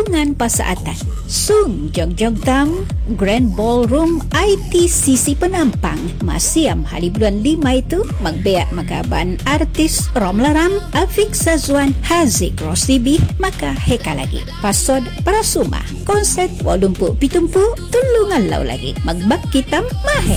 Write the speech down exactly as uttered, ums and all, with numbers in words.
tulungan pasaatan. Sung jogjog tam Grand Ballroom I T C C Penampang Masiam hari bulan lima itu magbeak magaban artis Romlaram Afik Sazwan Hazik Rosibi maka heka lagi pasod para suma konsert walumpu pitumpu tulungan law lagi magbak kitam mahe.